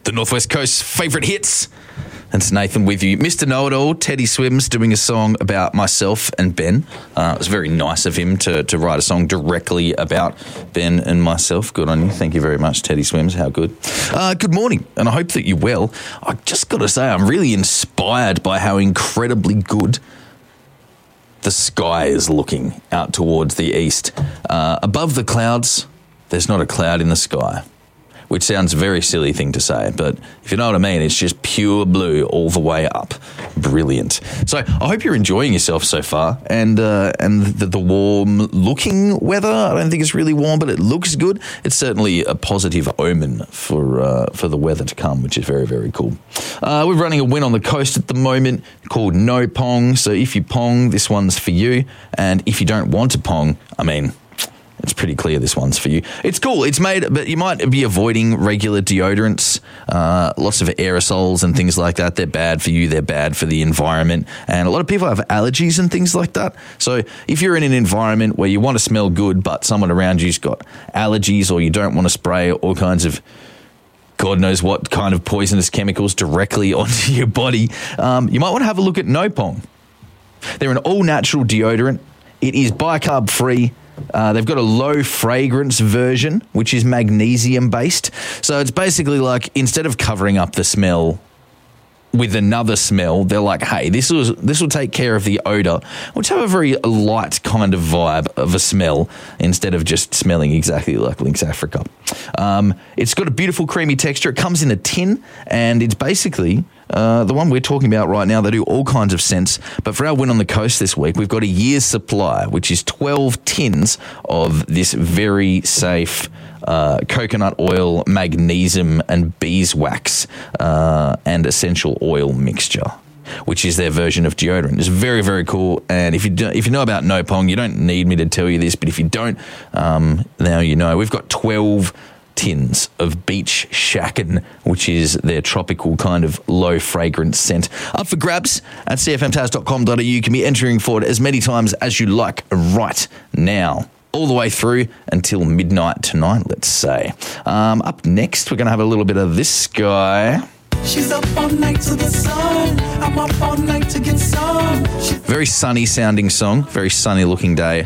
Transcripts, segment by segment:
The Northwest Coast's favourite hits. It's Nathan with you. Mr. Know-It-All, Teddy Swims, doing a song about myself and Ben. It was very nice of him to write a song directly about Ben and myself. Good on you. Thank you very much, Teddy Swims. How good. Good morning, and I hope that you're well. I just got to say, I'm really inspired by how incredibly good the sky is looking out towards the east. Above the clouds, there's not a cloud in the sky, which sounds a very silly thing to say, but if you know what I mean, it's just pure blue all the way up. Brilliant. So I hope you're enjoying yourself so far, and the warm-looking weather. I don't think it's really warm, but it looks good. It's certainly a positive omen for the weather to come, which is very, very cool. We're running a win on the coast at the moment called No Pong. So if you pong, this one's for you, and if you don't want to pong, I mean, it's pretty clear this one's for you. It's cool. It's made, but you might be avoiding regular deodorants, lots of aerosols and things like that. They're bad for you. They're bad for the environment. And a lot of people have allergies and things like that. So if you're in an environment where you want to smell good, but someone around you's got allergies, or you don't want to spray all kinds of God knows what kind of poisonous chemicals directly onto your body, you might want to have a look at No Pong. They're an all-natural deodorant. It is bicarb-free. They've got a low fragrance version, which is magnesium based. So it's basically like, instead of covering up the smell with another smell, they're like, hey, this will take care of the odor, which have a very light kind of vibe of a smell, instead of just smelling exactly like Lynx Africa. It's got a beautiful creamy texture. It comes in a tin, and it's basically the one we're talking about right now. They do all kinds of scents, but for our win on the coast this week, we've got a year's supply, which is 12 tins of this very safe coconut oil, magnesium and beeswax and essential oil mixture, which is their version of deodorant. It's very, very cool. And if you know about No Pong, you don't need me to tell you this, but if you don't, now you know. We've got 12 tins of Beach Shacken, which is their tropical kind of low fragrance scent, up for grabs at cfmtaz.com.au. You can be entering for it as many times as you like right now, all the way through until midnight tonight, let's say. Up next, we're going to have a little bit of this guy. She's up all night to the sun. I'm up all night to get some. Very sunny sounding song, very sunny looking day.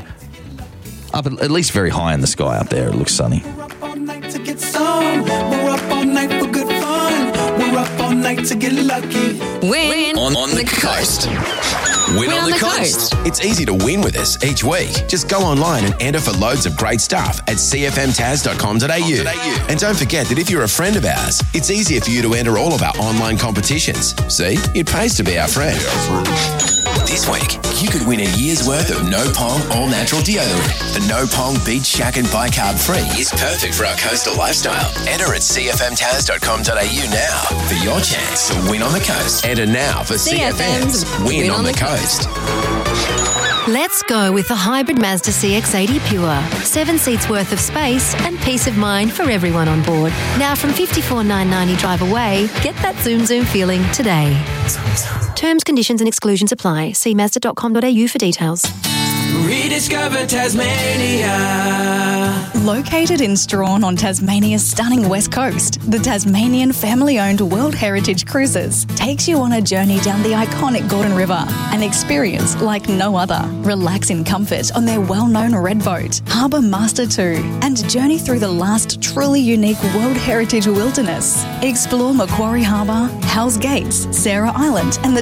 Up at least very high in the sky up there, it looks sunny. We're up all night to get some. We're up all night for good fun. We're up all night to get lucky. Win On the coast. Win on the coast. It's easy to win with us each week. Just go online and enter for loads of great stuff at cfmtaz.com.au. And don't forget that if you're a friend of ours, it's easier for you to enter all of our online competitions. See, it pays to be our friend. This week, you could win a year's worth of No Pong all-natural deodorant. The No Pong Beach Shacken bicarb free is perfect for our coastal lifestyle. Enter at cfmtaz.com.au now for your chance to win on the coast. Enter now for CFM's Win on the Coast. Let's go with the hybrid Mazda CX-80 Pure. 7 seats worth of space and peace of mind for everyone on board. Now from $54,990 drive away, get that zoom feeling today. Terms, conditions and exclusions apply. See Mazda.com.au for details. Rediscover Tasmania. Located in Strahan on Tasmania's stunning west coast, the Tasmanian family-owned World Heritage Cruises takes you on a journey down the iconic Gordon River, an experience like no other. Relax in comfort on their well-known red boat, Harbour Master 2, and journey through the last truly unique World Heritage wilderness. Explore Macquarie Harbour, Hells Gates, Sarah Island, and the